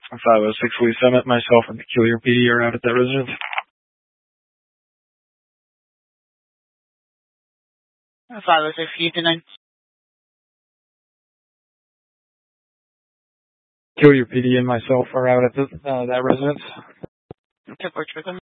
506 Lee Summit, myself and Peculiar PD are out at that residence. 506 Houston. Peculiar PD and myself are out at that residence. Tip works with them.